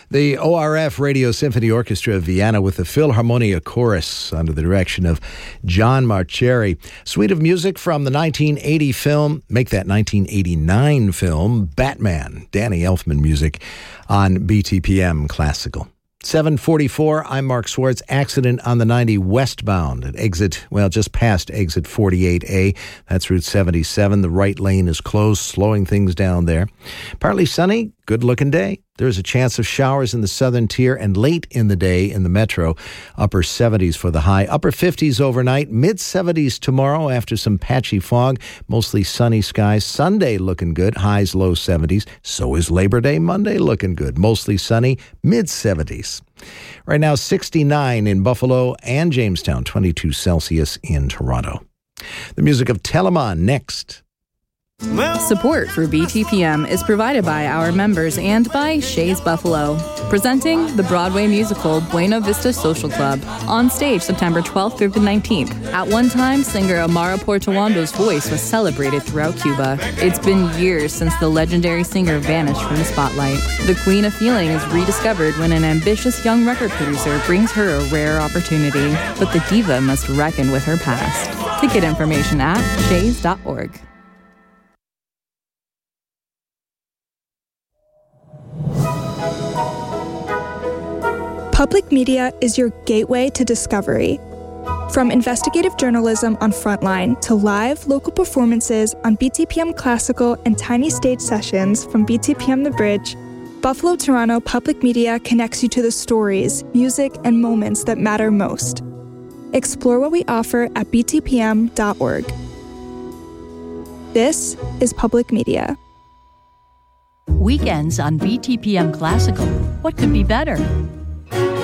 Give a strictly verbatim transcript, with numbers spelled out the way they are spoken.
The O R F Radio Symphony Orchestra of Vienna with the Philharmonia Chorus under the direction of John Marcheri. Suite of music from the nineteen eighty film, make that nineteen eighty-nine film, Batman. Danny Elfman music on B T P M Classical. seven forty-four, I'm Mark Swartz. Accident on the ninety westbound at exit, well, just past exit forty-eight A. That's Route seventy-seven. The right lane is closed, slowing things down there. Partly sunny, good-looking day. There's a chance of showers in the southern tier and late in the day in the metro. Upper seventies for the high. Upper fifties overnight. Mid-seventies tomorrow after some patchy fog. Mostly sunny skies. Sunday looking good. Highs low seventies. So is Labor Day Monday looking good. Mostly sunny. Mid-seventies. Right now sixty-nine in Buffalo and Jamestown. twenty-two Celsius in Toronto. The music of Telemann next. Support for B T P M is provided by our members and by Shays Buffalo, presenting the Broadway musical Buena Vista Social Club, on stage September twelfth through the nineteenth. At one time, singer Amara Portuando's voice was celebrated throughout Cuba. It's been years since the legendary singer vanished from the spotlight. The Queen of Feeling is rediscovered when an ambitious young record producer brings her a rare opportunity, but the diva must reckon with her past. Ticket information at shays dot org. Public media is your gateway to discovery. From investigative journalism on Frontline to live local performances on B T P M Classical and tiny stage sessions from B T P M The Bridge, Buffalo Toronto Public Media connects you to the stories, music, and moments that matter most. Explore what we offer at b t p m dot org. This is Public Media. Weekends on B T P M Classical. What could be better?